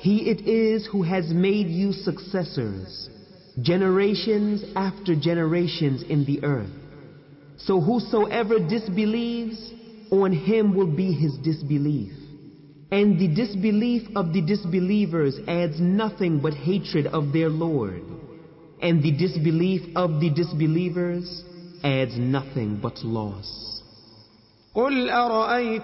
He it is who has made you successors, generations after generations in the earth. So whosoever disbelieves, on him will be his disbelief. And the disbelief of the disbelievers adds nothing but hatred of their Lord. And the disbelief of the disbelievers adds nothing but loss. قل أرأيتم